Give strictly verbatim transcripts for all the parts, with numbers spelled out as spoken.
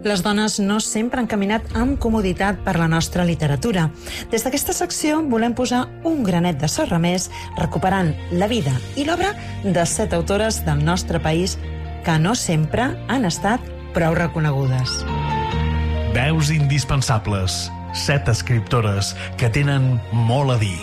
Les dones no sempre han caminat amb comoditat per la nostra literatura. Des d'aquesta secció volem posar un granet de sorra més, recuperant la vida i l'obra de set autores del nostre país que no sempre han estat prou reconegudes. Veus indispensables. Set escriptores que tenen molt a dir.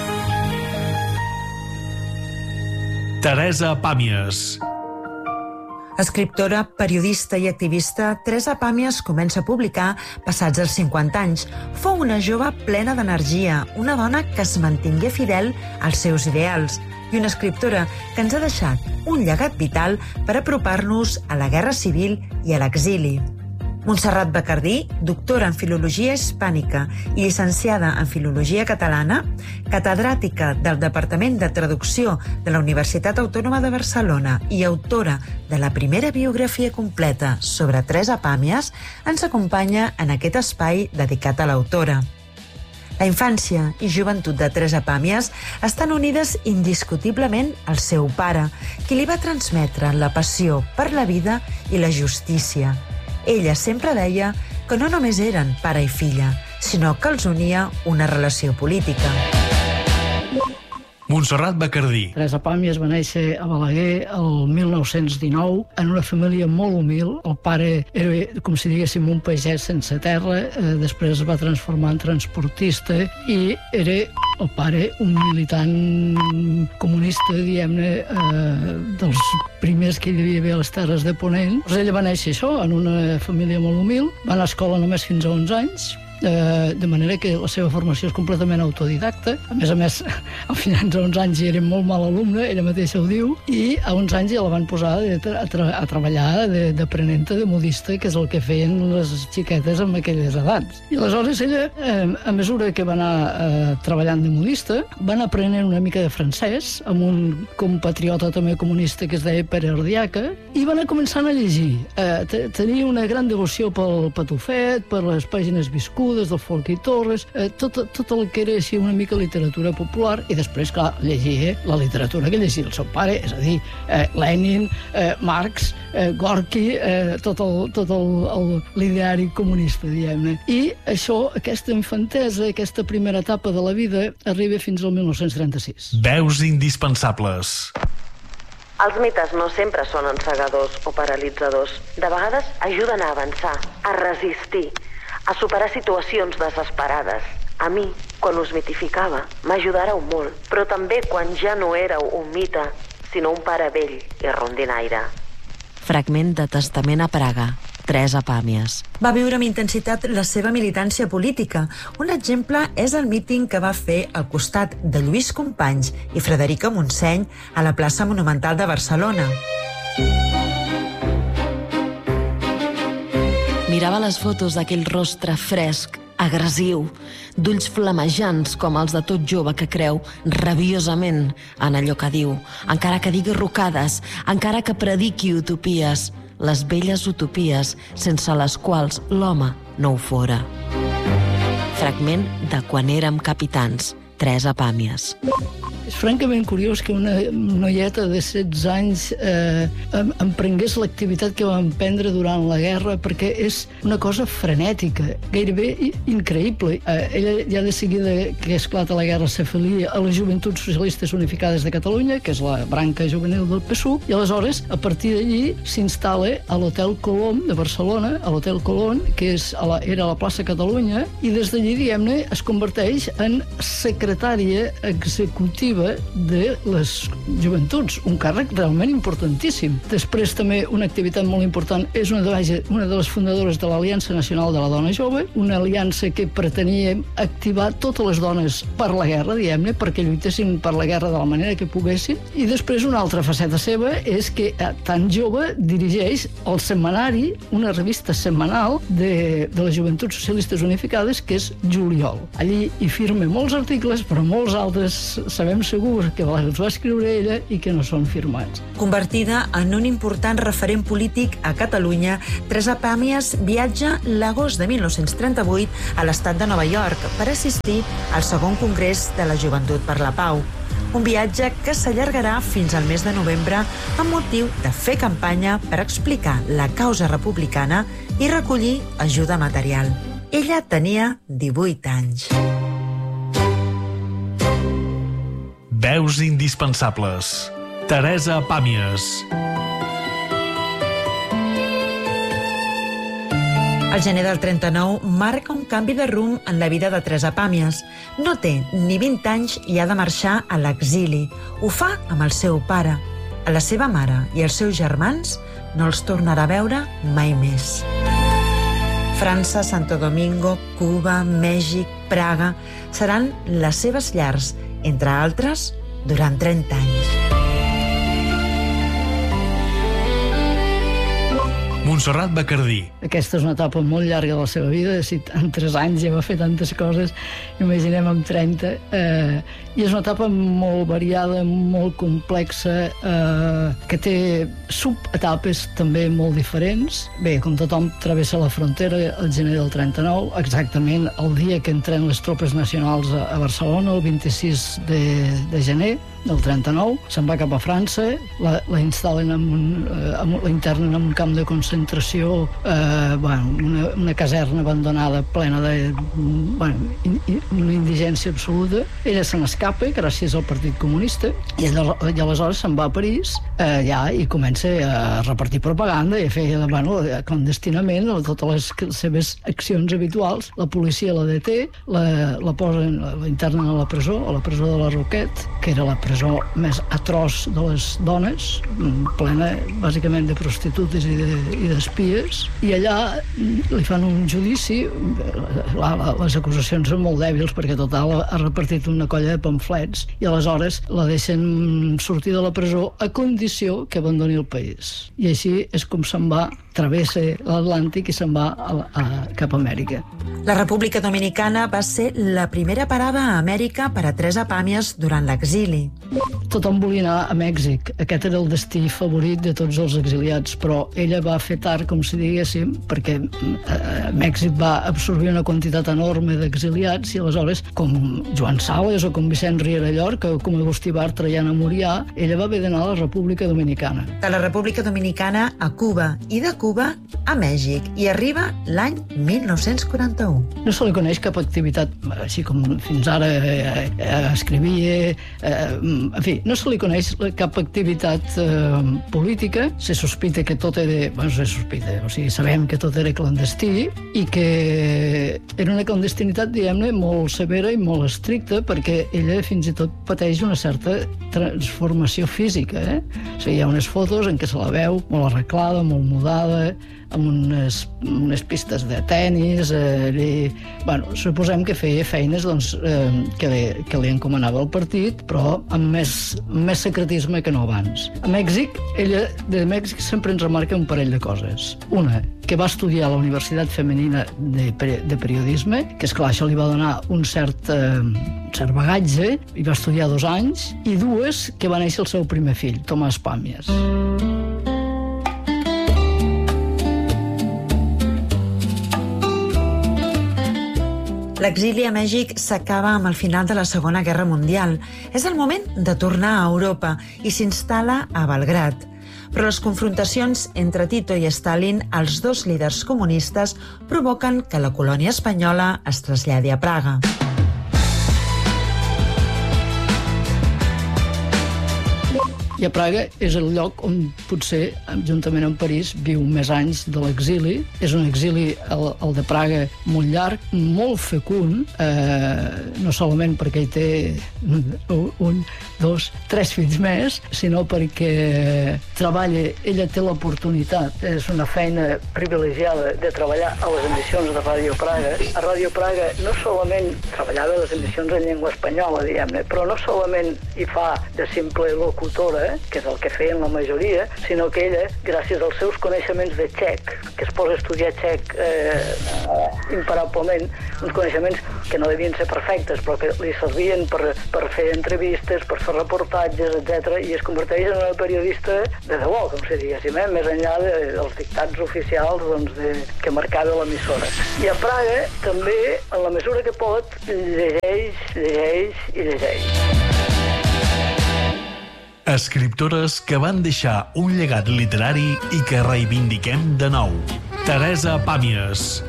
Teresa Pàmies. Escriptora, periodista i activista, Teresa Pàmies comença a publicar passats els cinquanta anys. Fou una jove plena d'energia, una dona que es mantingué fidel als seus ideals i una escriptora que ens ha deixat un llegat vital per apropar-nos a la guerra civil i a l'exili. Montserrat Bacardí, doctora en Filologia Hispànica i llicenciada en Filologia Catalana, catedràtica del Departament de Traducció de la Universitat Autònoma de Barcelona i autora de la primera biografia completa sobre Teresa Pàmies, ens acompanya en aquest espai dedicat a l'autora. La infància i joventut de Teresa Pàmies estan unides indiscutiblement al seu pare, qui li va transmetre la passió per la vida i la justícia. Ella sempre deia que no només eren pare i filla, sinó que els unia una relació política. Montserrat Bacardí. Teresa Pàmies va néixer a Balaguer el mil nou-cents dinou en una família molt humil. El pare era, com si diguéssim, un pagès sense terra, eh, després es va transformar en transportista i era el pare un militant comunista, diguem-ne, eh, dels primers que hi devia haver a les terres de Ponent. Pues ella va néixer això, en una família molt humil, va anar a escola només fins a onze anys, Eh, de manera que la seva formació és completament autodidacta. A més a més, al final de onze anys era molt mal alumne, ella mateixa ho diu, i a uns anys ja la van posar a, tra a, tra a treballar d'aprenenta de, de modista, que és el que feien les xiquetes amb aquelles edats. I aleshores ella, eh, a mesura que va anar eh, treballant de modista, va anar aprenent una mica de francès amb un compatriota també comunista que es deia Pere Ardiaca, i va anar començant a llegir. Eh, tenia una gran devoció pel Patufet, per les pàgines viscudes, des del Folchi Torres, eh, tot, tot el que era així una mica literatura popular, i després, clar, llegia la literatura que llegia el seu pare, és a dir, eh, Lenin, eh, Marx, eh, Gorky, eh, tot el, tot l'ideari comunista, diguem-ne. I això, aquesta infantesa, aquesta primera etapa de la vida, arriba fins al mil nou-cents trenta-sis. Veus indispensables. Els mites no sempre són encegadors o paralitzadors. De vegades ajuden a avançar, a resistir, a superar situacions desesperades. A mi, quan us mitificava, m'ajudareu molt, però també quan ja no éreu un mite, sinó un pare vell i rondinaire. Fragment de Testament a Praga. Teresa Pàmies. Va viure amb intensitat la seva militància política. Un exemple és el míting que va fer al costat de Lluís Companys i Frederica Montseny a la plaça Monumental de Barcelona. Mirava les fotos d'aquell rostre fresc, agressiu, d'ulls flamejants com els de tot jove que creu rabiosament en allò que diu, encara que digui rocades, encara que prediqui utopies, les velles utopies sense les quals l'home no ho fora. Fragment de Quan érem capitans, Teresa Pàmies. És francament curiós que una noieta de setze anys eh, emprengués l'activitat que va emprendre durant la guerra, perquè és una cosa frenètica, gairebé increïble. Eh, ella ja de seguida que esclata la guerra s'afilia a les Joventuts Socialistes Unificades de Catalunya, que és la branca juvenil del P SUC, i aleshores, a partir d'allí, s'instal·la a l'Hotel Colom de Barcelona, a l'Hotel Colom, que és a la, era a la plaça Catalunya, i des d'allí, diguem-ne, es converteix en secretària executiva de les joventuts, un càrrec realment importantíssim. Després també una activitat molt important és una de, una de les fundadores de l'Aliança Nacional de la Dona Jove, una aliança que pretenia activar totes les dones per la guerra, diguem-ne, perquè lluitessin per la guerra de la manera que poguessin. I després una altra faceta seva és que tan jove dirigeix el setmanari, una revista setmanal de, de les Joventuts Socialistes Unificades, que és Juliol. Allí hi firma molts articles, però molts altres sabem segur que els va escriure ella i que no són firmats. Convertida en un important referent polític a Catalunya, Teresa Pàmies viatja l'agost de mil nou-cents trenta-vuit a l'estat de Nova York per assistir al segon Congrés de la Joventut per la Pau. un viatge que s'allargarà fins al mes de novembre amb motiu de fer campanya per explicar la causa republicana i recollir ajuda material. Ella tenia divuit anys. Veus indispensables. Teresa Pàmies. El gener del trenta-nou marca un canvi de rumb en la vida de Teresa Pàmies. No té ni vint anys i ha de marxar a l'exili. Ho fa amb el seu pare. A la seva mare i els seus germans no els tornarà a veure mai més. França, Santo Domingo, Cuba, Mèxic, Praga seran les seves llars, entre altres, durant trenta anys. Montserrat Bacardí. Aquesta és una etapa molt llarga de la seva vida. Si en tres anys ja va fer tantes coses, imaginem amb trenta. Eh, I és una etapa molt variada, molt complexa, eh, que té subetapes també molt diferents. Bé, com tothom travessa la frontera el gener del trenta-nou, exactament el dia que entren les tropes nacionals a, a Barcelona, el vint-i-sis de, de gener del trenta-nou, se'n va cap a França, la, la instal·len en un, eh, la internen en un camp de concentració, eh, bueno, una, una caserna abandonada plena de bueno, in, in, una indigència absoluta. Ella se n'escapa gràcies al Partit Comunista i, ell, i aleshores se'n va a París eh, ja, i comença a repartir propaganda i a fer bueno, clandestinament totes les seves accions habituals. La policia la deté, la, la posen, la internen a la presó, a la presó de la Roquette, que era la presó més atroç de les dones, plena bàsicament de prostitutes i de, i d'espies, i allà li fan un judici. La, la, les acusacions són molt dèbils perquè total ha repartit una colla de pamflets i aleshores la deixen sortir de la presó a condició que abandoni el país. I així és com se'n va, travessa l'Atlàntic i se'n va a, a, cap a Amèrica. La República Dominicana va ser la primera parada a Amèrica per a Teresa Pàmies durant l'exili. Tothom volia anar a Mèxic. Aquest era el destí favorit de tots els exiliats, però ella va fer tard, com si diguéssim, perquè eh, Mèxic va absorbir una quantitat enorme d'exiliats i aleshores, com Joan Sales o com Vicent Riera Llorca o com Agustí Bartra i Anna Murià, ella va haver d'anar a la República Dominicana. De la República Dominicana a Cuba i de Cuba a Mèxic i arriba l'any mil nou-cents quaranta-u. No se li coneix cap activitat, així com fins ara eh, eh, escrivia, eh, en fi, no se li coneix cap activitat eh, política. Se sospita que tot era... Bueno, se sospita, o sigui, sabem que tot era clandestí i que era una clandestinitat, diguem-ne, molt severa i molt estricta perquè ella fins i tot pateix una certa transformació física, eh? O sigui, hi ha unes fotos en què se la veu molt arreglada, molt mudada, amb unes, unes pistes de tennis. Eh, li... bueno, suposem que feia feines doncs, eh, que, li, que li encomanava el partit, però amb més, amb més secretisme que no abans. A Mèxic, ella de Mèxic sempre ens remarca un parell de coses. Una, que va estudiar a la Universitat Femenina de, de Periodisme, que esclar, això li va donar un cert, eh, un cert bagatge, i va estudiar dos anys, i dues, que va néixer el seu primer fill, Tomàs Pàmies. L'exili a Mèxic s'acaba amb el final de la Segona Guerra Mundial. És el moment de tornar a Europa i s'instal·la a Belgrad. Però les confrontacions entre Tito i Stalin, els dos líders comunistes, provoquen que la colònia espanyola es traslladi a Praga. I a Praga és el lloc on potser, juntament amb París, viu més anys de l'exili. És un exili, el, el de Praga, molt llarg, molt fecund, eh, no solament perquè hi té un, dos, tres fills més, sinó perquè treballa, ella té l'oportunitat, és una feina privilegiada de treballar a les emissions de Ràdio Praga. A Ràdio Praga no solament treballava les emissions en llengua espanyola, diguem-ne, però no solament hi fa de simple locutora, que és el que feien la majoria, sinó que ella, gràcies als seus coneixements de txec, que es posa a estudiar txec eh, imparablement, uns coneixements que no devien ser perfectes, però que li servien per, per fer entrevistes, per fer reportatges, etcètera, i es converteix en una periodista de debò, com si diguéssim, eh? Més enllà de, dels dictats oficials doncs, de, que marcava l'emissora. I a Praga també, en la mesura que pot, llegeix, llegeix i llegeix. Escriptores que van deixar un llegat literari i que reivindiquem de nou. Teresa Pàmies.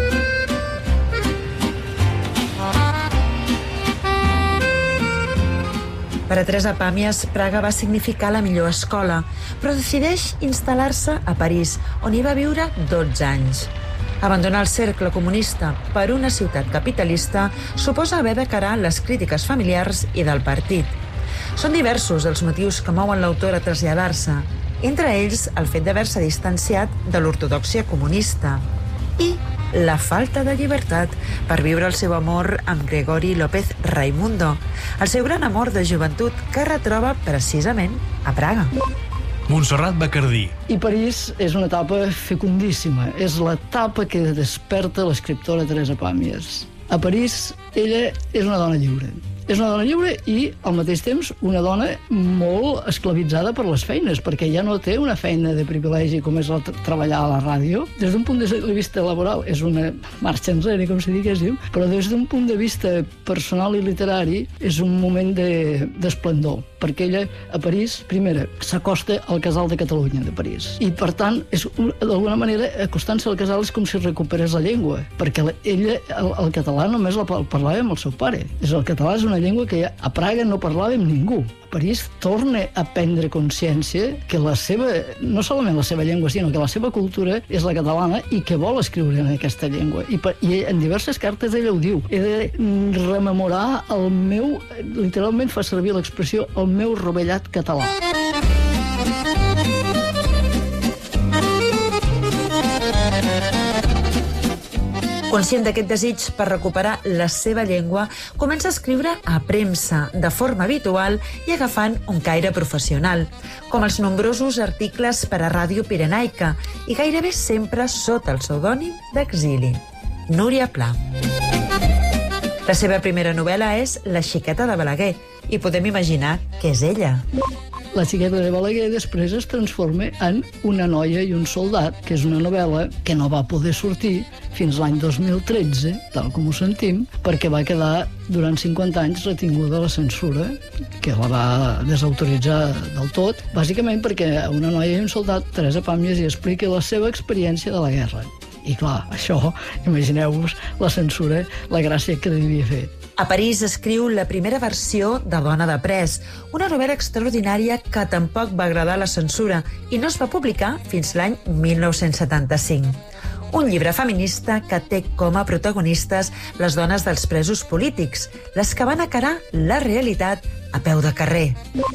Per a Teresa Pàmies, Praga va significar la millor escola, però decideix instal·lar-se a París, on hi va viure dotze anys. Abandonar el cercle comunista per una ciutat capitalista suposa haver de carar les crítiques familiars i del partit. Són diversos els motius que mouen l'autor a traslladar-se, entre ells el fet d'haver-se distanciat de l'ortodòxia comunista i la falta de llibertat per viure el seu amor amb Gregory López Raimundo, el seu gran amor de joventut que retroba precisament a Praga. Montserrat Bacardí. I París és una etapa fecundíssima. És l'etapa que desperta l'escriptora Teresa Pàmies. A París, ella és una dona lliure. És una dona lliure i, al mateix temps, una dona molt esclavitzada per les feines, perquè ja no té una feina de privilegi com és el treballar a la ràdio. Des d'un punt de vista laboral és una marxa enrere, com si diguéssim, però des d'un punt de vista personal i literari és un moment d'esplendor, de, perquè ella a París, primera, s'acosta al Casal de Catalunya de París. I, per tant, d'alguna manera, acostant-se al casal és com si recuperés la llengua, perquè ella, el, el català només el parlava amb el seu pare. És el català és una llengua que a Praga no parlava amb ningú. A París torna a prendre consciència que la seva, no solament la seva llengua, sinó que la seva cultura és la catalana i que vol escriure en aquesta llengua. I, per, i en diverses cartes ella ho diu. He de rememorar el meu, literalment fa servir l'expressió, el meu rovellat català. Conscient d'aquest desig per recuperar la seva llengua, comença a escriure a premsa, de forma habitual i agafant un caire professional, com els nombrosos articles per a Ràdio Pirenaica i gairebé sempre sota el pseudònim d'exili, Núria Pla. La seva primera novel·la és La xiqueta de Balaguer i podem imaginar que és ella. La xiqueta de Balaguer després es transforma en Una noia i un soldat, que és una novel·la que no va poder sortir fins l'any dos mil tretze, tal com ho sentim, perquè va quedar durant cinquanta anys retinguda la censura, que la va desautoritzar del tot, bàsicament perquè a Una noia i un soldat Teresa Pàmies hi explica la seva experiència de la guerra. I clar, això, imagineu-vos la censura, la gràcia que devia fer. A París escriu la primera versió de Dona de Pres, una novel·la extraordinària que tampoc va agradar a la censura i no es va publicar fins l'any mil nou-cents setanta-cinc. Un llibre feminista que té com a protagonistes les dones dels presos polítics, les que van encarar la realitat a peu de carrer.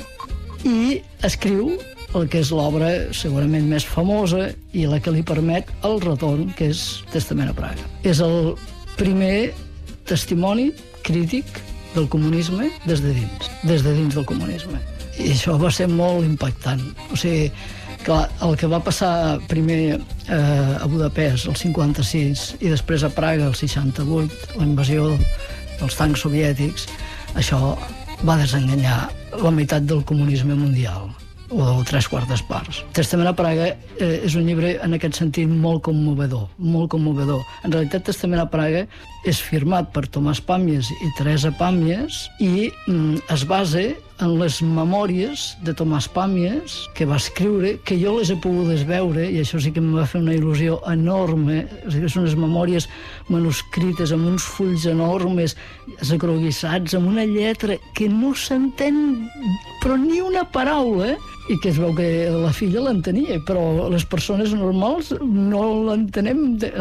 I escriu el que és l'obra segurament més famosa i la que li permet el retorn, que és Testament a Praga. És el primer testimoni crític del comunisme des de dins, des de dins del comunisme. I això va ser molt impactant. O sigui, clar, el que va passar primer eh, a Budapest, el cinquanta-sis, i després a Praga, el seixanta-vuit, la invasió dels tancs soviètics, això va desenganyar la meitat del comunisme mundial, o tres quartes parts. Testament a Praga eh, és un llibre, en aquest sentit, molt commovedor, molt commovedor. En realitat, Testament a Praga és firmat per Tomàs Pàmies i Teresa Pàmies i mm, es basa en les memòries de Tomàs Pàmies, que va escriure, que jo les he pogut veure, i això sí que em va fer una il·lusió enorme. O sigui, són unes memòries manuscrites amb uns fulls enormes, esacroguissats, amb una lletra que no s'entén però ni una paraula, i que es veu que la filla l'entenia, però les persones normals no l'entenem. De,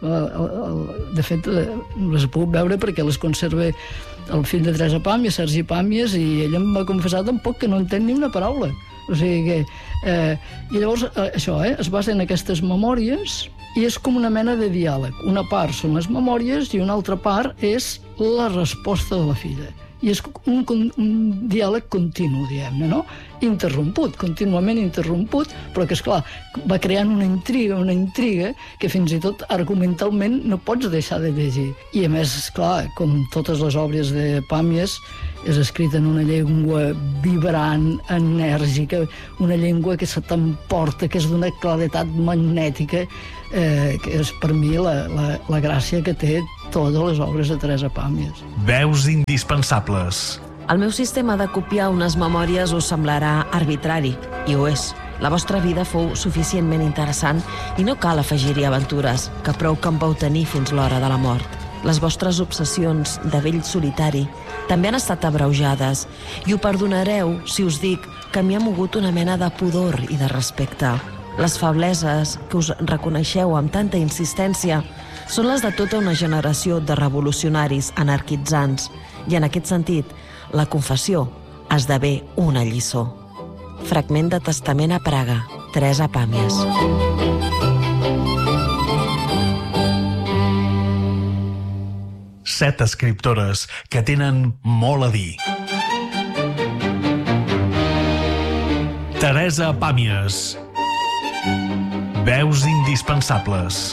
de fet, les he pogut veure perquè les conserva el fill de Teresa Pàmies, Sergi Pàmies, i ell em va confessar tampoc que no entén ni una paraula. O sigui que... Eh, I llavors, eh, això, eh, es basa en aquestes memòries i és com una mena de diàleg. Una part són les memòries i una altra part és la resposta de la filla. I és un, un diàleg continu, diguem-ne, no? Interromput, contínuament interromput, però que, esclar, va creant una intriga, una intriga que fins i tot argumentalment no pots deixar de llegir. I a més, esclar, com totes les obres de Pàmies, és escrita en una llengua vibrant, enèrgica, una llengua que se t'emporta, que és d'una claretat magnètica, eh, que és per mi la, la, la gràcia que té totes les obres de Teresa Pàmies. Veus indispensables. El meu sistema de copiar unes memòries us semblarà arbitrari, i ho és. La vostra vida fou suficientment interessant i no cal afegir-hi aventures, que prou que en vau tenir fins l'hora de la mort. Les vostres obsessions de vell solitari també han estat abreujades i ho perdonareu si us dic que m'hi ha mogut una mena de pudor i de respecte. Les febleses que us reconeixeu amb tanta insistència són les de tota una generació de revolucionaris anarquitzants i en aquest sentit la confessió esdevé una lliçó. Fragment de testament a Praga, Teresa Pàmies. Set escriptores que tenen molt a dir. Teresa Pàmies. Veus indispensables.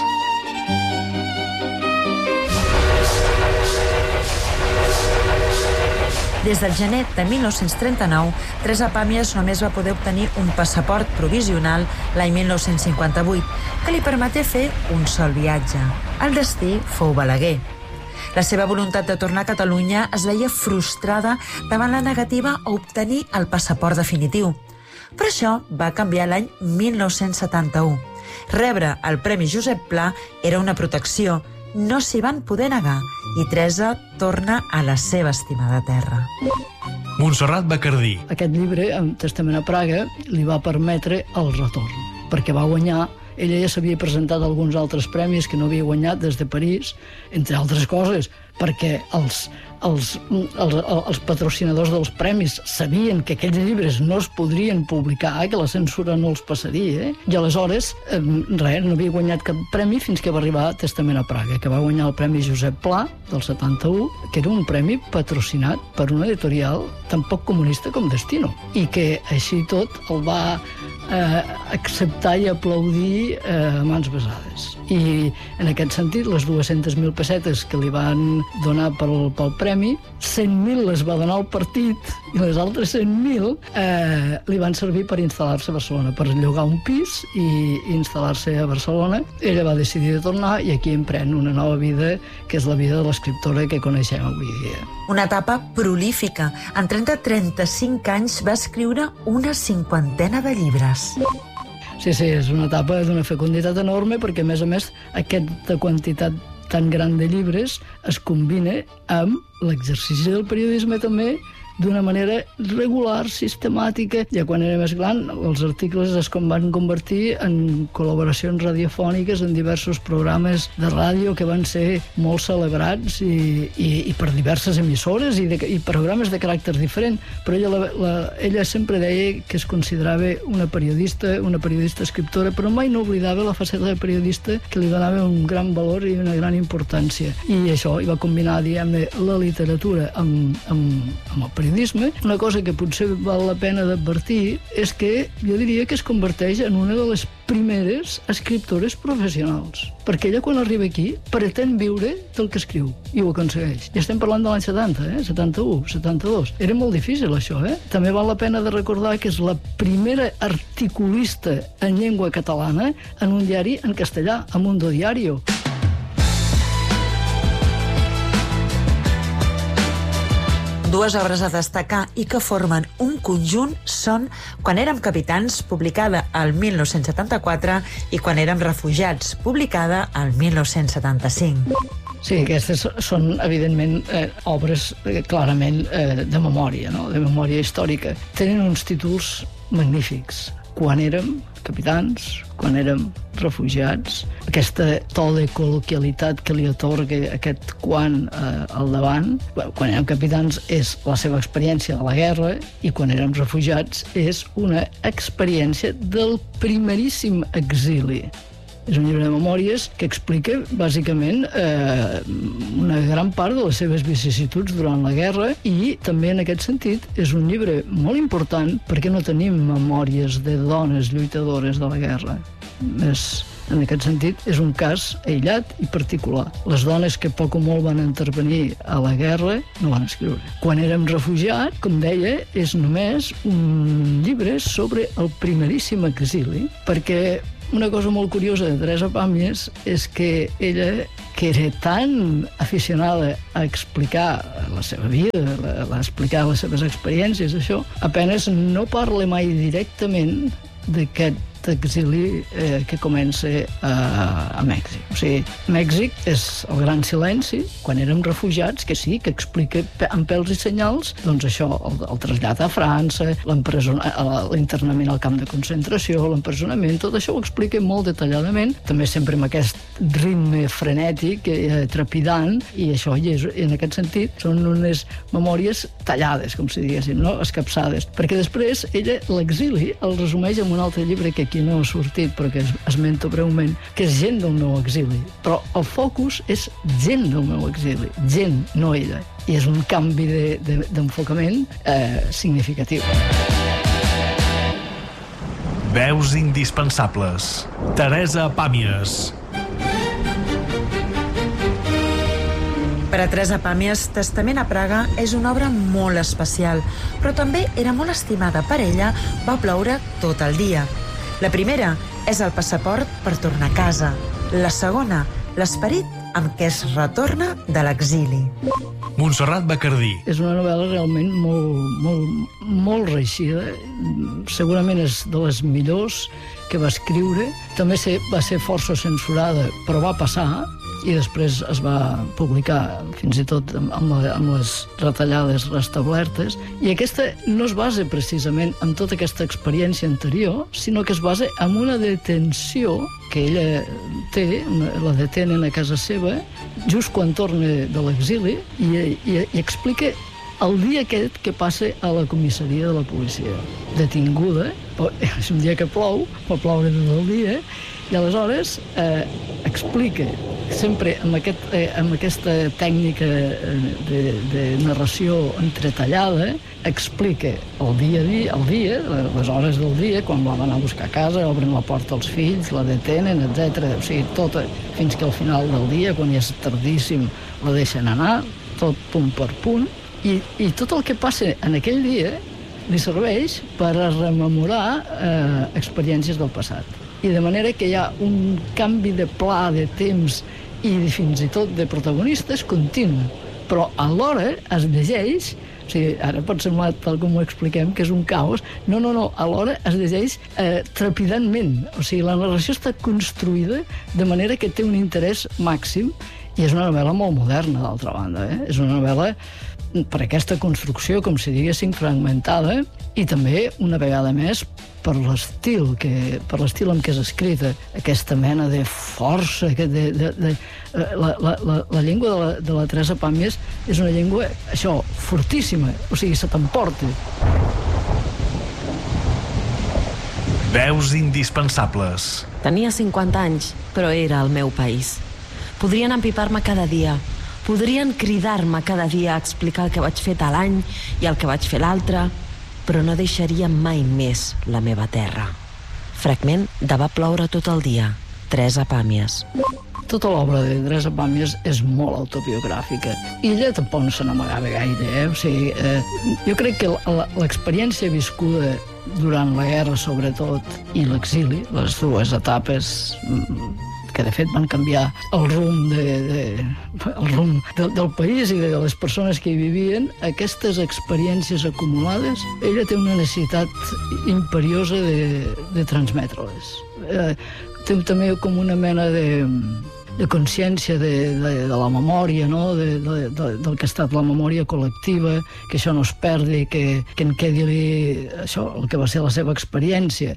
Des del gener de mil nou-cents trenta-nou, Teresa Pàmies només va poder obtenir un passaport provisional l'any mil nou-cents cinquanta-vuit, que li permeté fer un sol viatge. El destí fou Balaguer. La seva voluntat de tornar a Catalunya es veia frustrada davant la negativa a obtenir el passaport definitiu. Però això va canviar l'any mil nou-cents setanta-u. Rebre el Premi Josep Pla era una protecció, no s'hi van poder negar, i Teresa torna a la seva estimada terra. Montserrat Bacardí. Aquest llibre, amb Testament a Praga, li va permetre el retorn, perquè va guanyar. Ella ja s'havia presentat a alguns altres premis que no havia guanyat des de París, entre altres coses, perquè els, els, els, els patrocinadors dels premis sabien que aquells llibres no es podrien publicar, que la censura no els passaria, eh? I aleshores, eh, res, no havia guanyat cap premi fins que va arribar a Testament a Praga, que va guanyar el Premi Josep Pla, del setanta-u, que era un premi patrocinat per una editorial tan poc comunista com Destino, i que així tot el va eh, acceptar i aplaudir eh, a mans besades. I en aquest sentit, les dues-centes mil pessetes que li van donar pel, pel premi, cent mil les va donar al partit i les altres cent mil eh, li van servir per instal·lar-se a Barcelona, per llogar un pis i instal·lar-se a Barcelona. Ella va decidir de tornar i aquí emprèn una nova vida, que és la vida de l'escriptora que coneixem avui dia. Una etapa prolífica. En trenta a trenta-cinc anys va escriure una cinquantena de llibres. Sí, sí, és una etapa d'una fecunditat enorme perquè, a més a més, aquesta quantitat tan gran de llibres es combina amb l'exercici del periodisme també d'una manera regular, sistemàtica. Ja quan era més gran, els articles es van convertir en col·laboracions radiofòniques en diversos programes de ràdio que van ser molt celebrats i, i, i per diverses emissores i, de, i programes de caràcter diferent. Però ella, la, la, ella sempre deia que es considerava una periodista, una periodista escriptora, però mai no oblidava la faceta de periodista, que li donava un gran valor i una gran importància. I això, hi va combinar, diguem-ne, la literatura amb, amb, amb el periodisme. Una cosa que potser val la pena d'advertir és que jo diria que es converteix en una de les primeres escriptores professionals. Perquè ella, quan arriba aquí, pretén viure del que escriu, i ho aconsegueix. I estem parlant de l'any setanta, eh? setanta-u, setanta-dos. Era molt difícil, això, eh? També val la pena de recordar que és la primera articulista en llengua catalana en un diari en castellà, a Mundo Diario. Dues obres a destacar i que formen un conjunt són Quan érem capitans, publicada al mil nou-cents setanta-quatre, i Quan érem refugiats, publicada al mil nou-cents setanta-cinc. Sí, aquestes són, evidentment, eh, obres eh, clarament eh, de memòria, no? De memòria històrica. Tenen uns títols magnífics. Quan érem capitans, quan érem refugiats, aquesta to de col·loquialitat que li atorga aquest quan eh, al davant. Quan érem capitans és la seva experiència de la guerra i quan érem refugiats és una experiència del primeríssim exili. És un llibre de memòries que explica, bàsicament, eh, una gran part de les seves vicissituds durant la guerra i també, en aquest sentit, és un llibre molt important perquè no tenim memòries de dones lluitadores de la guerra. És, en aquest sentit, és un cas aïllat i particular. Les dones que poc o molt van intervenir a la guerra no van escriure. Quan érem refugiats, com deia, és només un llibre sobre el primeríssim exili, perquè una cosa molt curiosa de Teresa Pàmies és que ella que era tan aficionada a explicar la seva vida, a, a explicar les seves experiències, això, apenes no parla mai directament d'aquest exili eh, que comença a, a Mèxic. O sigui, Mèxic és el gran silenci, quan érem refugiats, que sí, que explica amb pèls i senyals, doncs això, el, el trasllat a França, l'internament al camp de concentració, l'empresonament, tot això ho explica molt detalladament, també sempre amb aquest ritme frenètic, eh, trepidant, i això, i és, en aquest sentit, són unes memòries tallades, com si diguéssim, no? Escapçades. Perquè després ella l'exili el resumeix en un altre llibre que aquí no ha sortit, però que esmento breument, que és Gent del meu exili. Però el focus és gent del meu exili, gent, no ella. I és un canvi d'enfocament de, de, eh, significatiu. Veus indispensables. Teresa Pàmies. Per a Teresa Pàmies, Testament a Praga és una obra molt especial, però també era molt estimada per ella. Va ploure tot el dia. La primera és el passaport per tornar a casa. La segona, l'esperit amb què es retorna de l'exili. Montserrat Bacardí. És una novel·la realment molt, molt, molt reeixida. Segurament és de les millors que va escriure. També va ser força censurada, però va passar, i després es va publicar fins i tot amb, la, amb les retallades restablertes. I aquesta no es basa precisament en tota aquesta experiència anterior, sinó que es basa en una detenció que ella té, la detenen a casa seva, just quan torna de l'exili, i, i, i explica el dia aquest que passa a la comissaria de la policia. Detinguda, és un dia que plou, va ploure tot el dia, i aleshores eh, explica, sempre amb, aquest, eh, amb aquesta tècnica de, de narració entretallada, explica el dia a dia, el dia, les hores del dia, quan la van a buscar a casa, obren la porta als fills, la detenen, etcètera. O sigui, tot, fins que al final del dia, quan ja és tardíssim, la deixen anar, tot punt per punt, i, i tot el que passa en aquell dia li serveix per a rememorar eh, experiències del passat. I de manera que hi ha un canvi de pla, de temps i fins i tot de protagonistes continu. Però alhora es llegeix, o sigui, ara pot semblar, tal com ho expliquem, que és un caos. No, no, no, alhora es llegeix eh, trepidantment. O sigui, la narració està construïda de manera que té un interès màxim, i és una novel·la molt moderna, d'altra banda. Eh? És una novel·la per aquesta construcció, com si diguéssim, fragmentada, i també, una vegada més, per l'estil que, per l'estil amb què és escrita, aquesta mena de força, que de, de, de, la, la, la, la llengua de la, de la Teresa Pàmies és una llengua, això, fortíssima, o sigui, se t'emporta. Veus indispensables. Tenia cinquanta anys, però era el meu país. Podrien empipar-me cada dia, podrien cridar-me cada dia a explicar el que vaig fer tal any i el que vaig fer l'altre, però no deixaria mai més la meva terra. Fragment de Va ploure tot el dia, Teresa Pàmies. Tota l'obra de Teresa Pàmies és molt autobiogràfica. I ella tampoc no se n'amagava gaire, eh? O sigui, eh, jo crec que l'experiència viscuda durant la guerra, sobretot, i l'exili, les dues etapes que de fet van canviar el rumb, de, de, el rumb del, del país i de les persones que hi vivien, aquestes experiències acumulades, ella té una necessitat imperiosa de, de transmetre-les. Eh, té també com una mena de, de consciència de, de, de la memòria, no? de, de, de, del que ha estat la memòria col·lectiva, que això no es perdi, que, que en quedi això, el que va ser la seva experiència.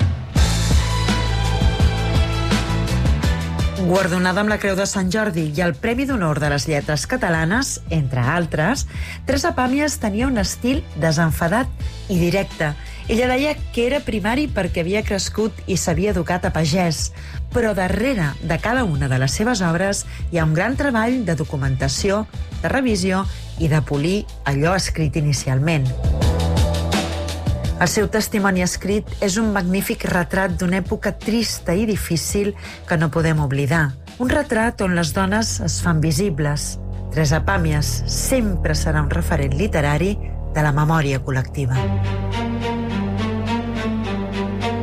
Guardonada amb la Creu de Sant Jordi i el Premi d'Honor de les Lletres Catalanes, entre altres, Teresa Pàmies tenia un estil desenfadat i directe. Ella deia que era primari perquè havia crescut i s'havia educat a pagès, però darrere de cada una de les seves obres hi ha un gran treball de documentació, de revisió i de polir allò escrit inicialment. El seu testimoni escrit és un magnífic retrat d'una època trista i difícil que no podem oblidar. Un retrat on les dones es fan visibles. Teresa Pàmies sempre serà un referent literari de la memòria col·lectiva.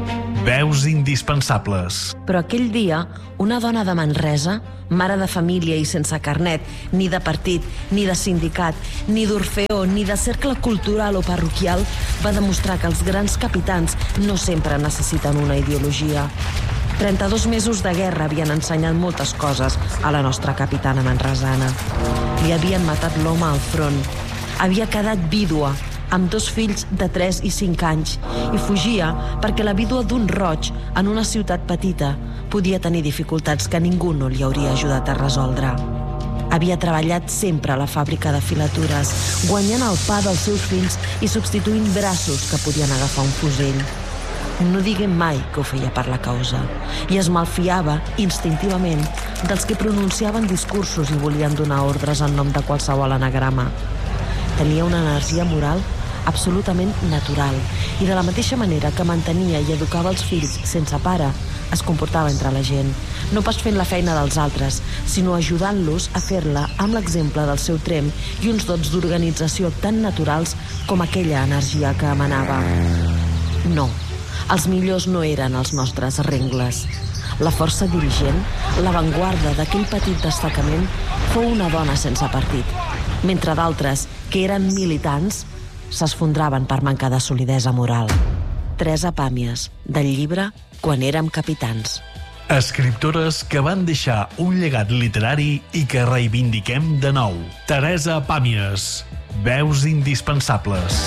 Veus indispensables. Però aquell dia, una dona de Manresa, mare de família i sense carnet, ni de partit, ni de sindicat, ni d'Orfeó, ni de cercle cultural o parroquial, va demostrar que els grans capitans no sempre necessiten una ideologia. trenta-dos mesos de guerra havien ensenyat moltes coses a la nostra capitana manresana. Li havien matat l'home al front. Havia quedat vídua, amb dos fills de tres i cinc anys, i fugia perquè la vídua d'un roig en una ciutat petita podia tenir dificultats que ningú no li hauria ajudat a resoldre. Havia treballat sempre a la fàbrica de filatures, guanyant el pa dels seus fills i substituint braços que podien agafar un fusell. No diguem mai que ho feia per la causa, i es malfiava instintivament dels que pronunciaven discursos i volien donar ordres en nom de qualsevol anagrama. Tenia una energia moral absolutament natural, i de la mateixa manera que mantenia i educava els fills sense pare, es comportava entre la gent, no pas fent la feina dels altres, sinó ajudant-los a fer-la amb l'exemple del seu trem i uns dots d'organització tan naturals com aquella energia que emanava. No, els millors no eren els nostres rengles. La força dirigent, l'avantguarda d'aquell petit destacament, fou una dona sense partit, mentre d'altres, que eren militants, s'esfondraven per mancar de solidesa moral. Teresa Pàmies, del llibre Quan érem capitans. Escriptores que van deixar un llegat literari i que reivindiquem de nou. Teresa Pàmies, veus indispensables.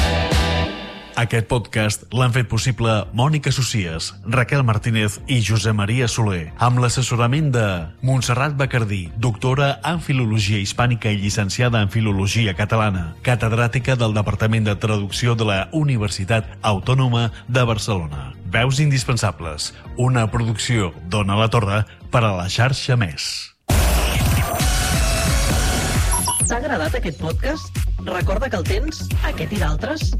Aquest podcast l'han fet possible Mònica Socies, Raquel Martínez i Josep Maria Soler, amb l'assessorament de Montserrat Bacardí, doctora en Filologia Hispànica i llicenciada en Filologia Catalana, catedràtica del Departament de Traducció de la Universitat Autònoma de Barcelona. Veus indispensables, una producció d'Ona la Torre per a la xarxa Més. T'ha agradat aquest podcast? Recorda que el tens, aquest i d'altres,